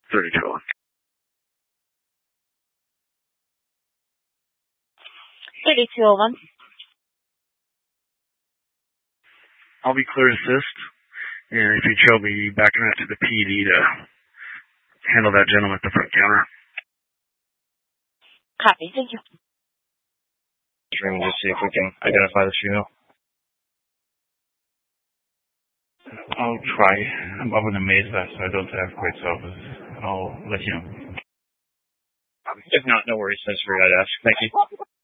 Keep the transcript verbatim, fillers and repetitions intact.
thirty-two oh one. thirty-two oh one. I'll be clear assist, and if you show me backing out to the P D to handle that gentleman at the front counter. Copy, thank you. Trying to see if we can identify this female. I'll try. I'm up in the maze left, so I don't have great service. I'll let you know. If not, no worries. Thanks for your ask. Thank you.